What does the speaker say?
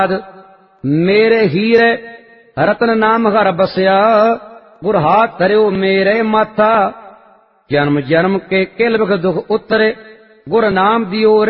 मेरे हीरे रतन नाम घर बसया, गुर हाथ धरियो मेरे माथा। जन्म जन्म के किल बिख दुख उतरे, गुर नाम दियो